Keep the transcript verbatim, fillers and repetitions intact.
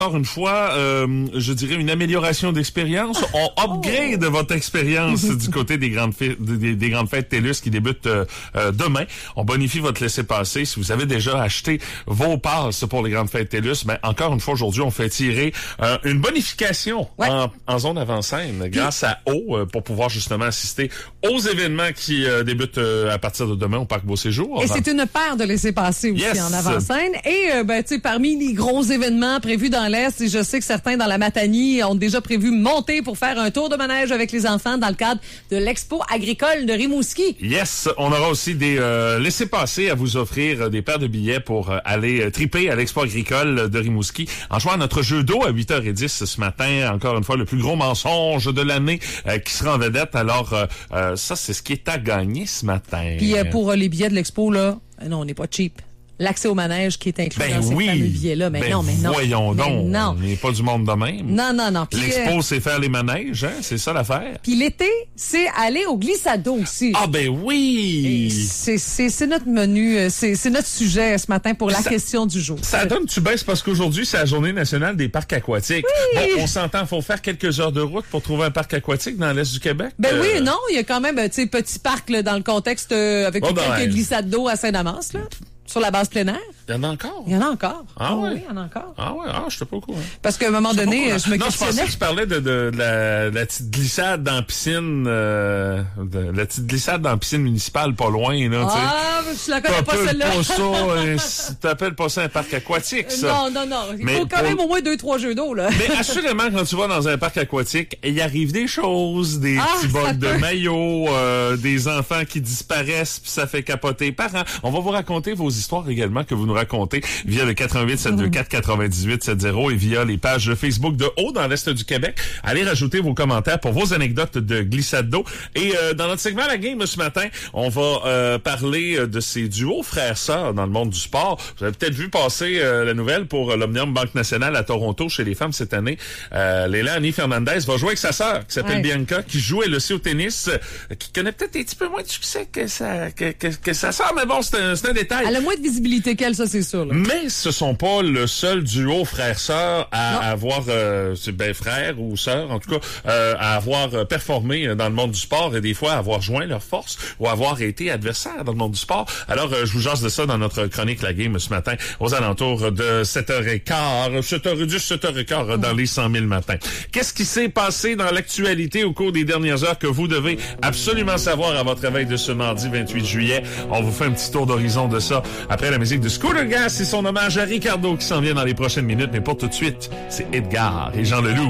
Encore une fois, euh, je dirais une amélioration d'expérience. On upgrade oh. votre expérience du côté des grandes fêtes, des, des grandes fêtes TELUS qui débutent euh, euh, demain. On bonifie votre laissez-passer. Si vous avez déjà acheté vos passes pour les grandes fêtes TELUS, ben encore une fois aujourd'hui, on fait tirer euh, une bonification ouais. en, en zone avant-scène grâce à O euh, pour pouvoir justement assister aux événements qui euh, débutent euh, à partir de demain au Parc Beau Séjour. Et c'est une paire de laissez-passer aussi yes. en avant-scène. Et euh, ben tu sais parmi les gros événements prévus dans l'Est, et je sais que certains dans la Matanie ont déjà prévu monter pour faire un tour de manège avec les enfants dans le cadre de l'Expo agricole de Rimouski. Yes, on aura aussi des euh, laissez-passer à vous offrir, euh, des paires de billets pour euh, aller euh, triper à l'Expo agricole de Rimouski en jouant à notre jeu d'eau à huit heures dix ce matin. Encore une fois, le plus gros mensonge de l'année euh, qui sera en vedette. Alors, euh, euh, ça, c'est ce qui est à gagner ce matin. Puis euh, pour euh, les billets de l'Expo, là, non, on n'est pas cheap. L'accès au manège qui est inclus ben dans ces oui. fameux billets-là. Mais ben non, mais non. Voyons mais donc. Non. On n'est pas du monde de même. Non, non, non. L'expo, euh, c'est faire les manèges, hein? C'est ça l'affaire. Puis l'été, c'est aller au glissado aussi. Ah ben oui! C'est, c'est, c'est notre menu, c'est, c'est notre sujet ce matin pour la ça, question du jour. Ça donne tu baisses parce qu'aujourd'hui, c'est la journée nationale des parcs aquatiques. Oui. Bon, on s'entend, il faut faire quelques heures de route pour trouver un parc aquatique dans l'Est du Québec. Ben euh... oui, non, il y a quand même, tu sais, petit parc là, dans le contexte euh, avec oh, quelques ben, glissades d'eau à Saint-Damas, là. Sur la base plein air. Il y en a encore? Il y en a encore. Ah oh, ouais? Oui, il y en a encore. Ah ouais, ah, je sais pas quoi. Parce qu'à un moment donné, je me non, questionnais. je pensais que tu parlais de, de, de, la, de la petite glissade dans la piscine, euh, de la petite glissade dans la piscine municipale pas loin, là, tu sais. Ah, je la connais pas celle-là. Pas ça, un, t'appelles pas ça un parc aquatique, ça. Non, non, non. Il mais faut quand pour... même au moins deux, trois jeux d'eau, là. Mais assurément, quand tu vas dans un parc aquatique, il arrive des choses, des ah, petits bols de maillots, euh, des enfants qui disparaissent, puis ça fait capoter les parents. On va vous raconter vos histoires également que vous nous racontez via le quatre un huit sept deux quatre quatre-vingt-dix-huit soixante et via les pages Facebook de Haut dans l'Est du Québec. Allez rajouter vos commentaires pour vos anecdotes de glissade d'eau. Et euh, dans notre segment La Game ce matin, on va euh, parler de ces duos frères-sœurs dans le monde du sport. Vous avez peut-être vu passer euh, la nouvelle pour l'Omnium Banque Nationale à Toronto chez les femmes cette année. Euh, Leilani Fernandez va jouer avec sa sœur qui s'appelle ouais. Bianca, qui joue elle aussi au tennis, euh, qui connaît peut-être un petit peu moins de succès que sa, que, que, que sa sœur, mais bon, c'est un, c'est un détail. Elle a moins de visibilité qu'elle, ça c'est sûr. Là. Mais ce sont pas le seul duo frère-sœur à, à avoir, euh, ben frère ou sœur en tout cas, euh, à avoir performé dans le monde du sport et des fois à avoir joint leurs forces ou avoir été adversaire dans le monde du sport. Alors euh, je vous jase de ça dans notre chronique La Game ce matin aux alentours de sept heures quinze, sept heures dix, sept heures quinze dans les cent mille matins. Qu'est-ce qui s'est passé dans l'actualité au cours des dernières heures que vous devez absolument savoir à votre réveil de ce mardi vingt-huit juillet? On vous fait un petit tour d'horizon de ça après la musique de Scooter Gas et son hommage à Ricardo qui s'en vient dans les prochaines minutes. Mais pour tout de suite, c'est Edgar et Jean Leloup.